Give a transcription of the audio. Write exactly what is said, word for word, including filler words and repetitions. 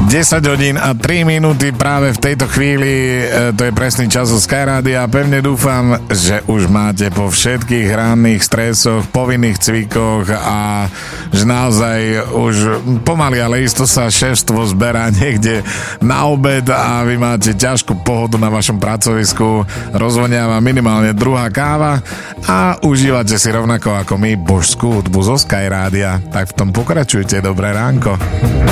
desať hodín a tri minúty práve v tejto chvíli, e, to je presný čas zo Skyrádia a pevne dúfam, že už máte po všetkých ranných stresoch, povinných cvikoch a že naozaj už pomaly, ale isto sa šéfstvo zberá niekde na obed a vy máte ťažkú pohodu na vašom pracovisku, rozvoniava minimálne druhá káva a užívate si rovnako ako my božskú hudbu zo Skyrádia. Tak v tom pokračujte, dobré ránko.